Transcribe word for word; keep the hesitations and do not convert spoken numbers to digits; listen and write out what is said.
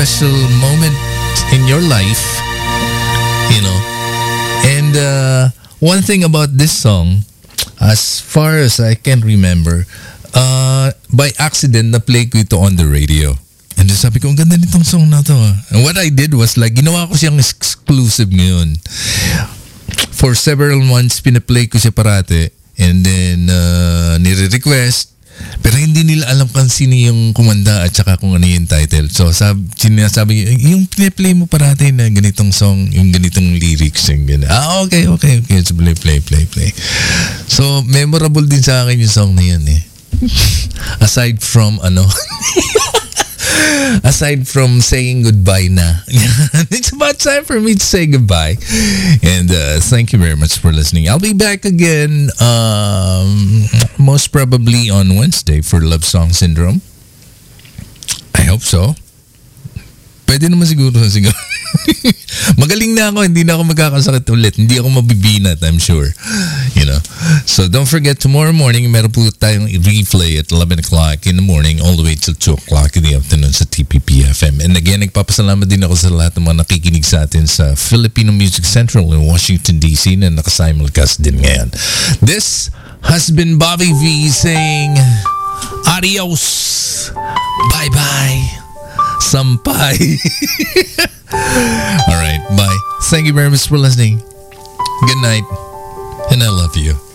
special moment in your life, you know. And uh, one thing about this song, as far as I can remember, uh, by accident, na-play ko ito on the radio. And then sabi ko, ang ganda nitong song na to. Ah. And what I did was like, ginawa ko siyang exclusive ngayon. For several months, pinaplay ko siya parate. And then, uh, nire-request. Pero hindi nila alam kung sino yung kumanda at saka kung ano yung title. So, sabi, sinasabi, yung pinaplay mo parate na ganitong song, yung ganitong lyrics, yung gano'n. Ah, okay, okay, okay. So, play, play, play, play. So, memorable din sa akin yung song na yan eh. Aside from, ano... Aside from saying goodbye na. It's about time for me to say goodbye. And uh, thank you very much for listening. I'll be back again um, most probably on Wednesday for Love Song Syndrome. I hope so. Pwede naman siguro. siguro. Magaling na ako. Hindi na ako magkakasakit ulit. Hindi ako mabibinat, I'm sure. You know. So don't forget, tomorrow morning, meron po tayong replay at eleven o'clock in the morning all the way till two o'clock in the afternoon sa T P P F M. And again, nagpapasalamat din ako sa lahat ng mga nakikinig sa atin sa Filipino Music Central in Washington, D C na nakasimulcast din ngayon. This has been Bobby V saying adios. Bye-bye. Sampay. All right, bye. Thank you very much for listening. Good night, and I love you.